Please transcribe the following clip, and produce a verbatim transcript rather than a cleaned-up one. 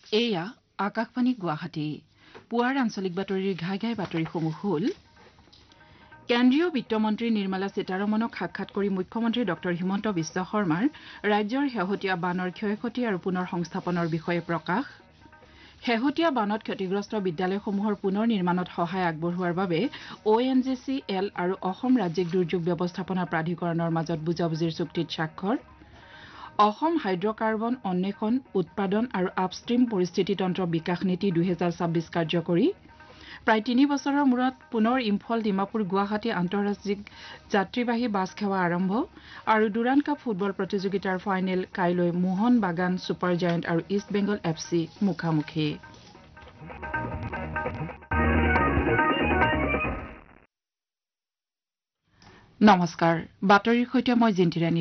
এয়া আকাশবাণী গুৱাহাটী পুৱাৰ আঞ্চলিক বাতৰিৰ ঘাই ঘাই বাতৰিসমূহ হ'ল কেন্দ্ৰীয় বিত্তমন্ত্ৰী নিৰ্মলা সীতাৰমণক সাক্ষাৎ কৰি মুখ্যমন্ত্ৰী ডঃ হিমন্ত বিশ্ব শৰ্মাৰ ৰাজ্যৰ শেহতীয়া বানৰ ক্ষয় ক্ষতি আৰু পুনৰ সংস্থাপনৰ বিষয়ে প্ৰকাশ শেহতীয়া বানত ক্ষতিগ্ৰস্ত বিদ্যালয়সমূহৰ পুনৰ নিৰ্মাণত সহায় আগবঢ়োৱাৰ বাবে অ' এন জি চি এল আৰু অসম ৰাজ্যিক দুৰ্যোগ ব্যৱস্থাপনা প্ৰাধিকৰণৰ মাজত বুজাবুজিৰ চুক্তিত স্বাক্ষৰ অসম হাইড্ৰকাৰ্বন অন্বেষণ উৎপাদন আৰু আপষ্ট্ৰীম পৰিস্থিতিতন্ত্ৰ বিকাশ নীতি দুহেজাৰ ছাব্বিছ কাৰ্যকৰী প্ৰায় তিনি বছৰৰ মূৰত পুনৰ ইম্ফল ডিমাপুৰ গুৱাহাটী আন্তঃৰাজ্যিক যাত্ৰীবাহী বাছ সেৱা আৰম্ভ আৰু দুৰাণ কাপ ফুটবল প্ৰতিযোগিতাৰ ফাইনেল কাইলৈ মোহন বাগান ছুপাৰ জায়েণ্ট আৰু ইষ্ট বেংগল এফ চি মুখামুখি নমস্কাৰ বাতৰিৰ সৈতে মই জিন্তিৰাণী